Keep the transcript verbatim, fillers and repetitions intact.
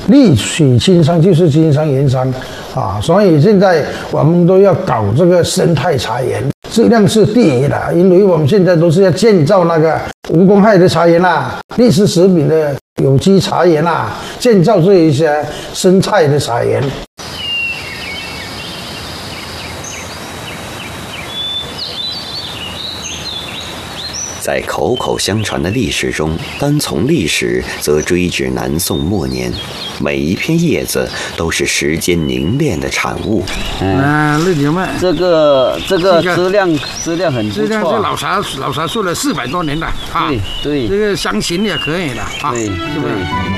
利水经商就是经商盐商啊，所以现在我们都要搞这个生态茶园，质量是第一的，因为我们现在都是要建造那个无公害的茶园啦，历史食品的有机茶园啦，建造这一些生态的茶园。 在口口相传的历史中，单从历史则追至南宋末年，每一片叶子都是时间凝练的产物。 啊，绿牛麦， 这个这个质量质量很不错， 质量是老茶老茶树了四百多年了啊， 对对， 这个香型也可以的啊， 对是不是？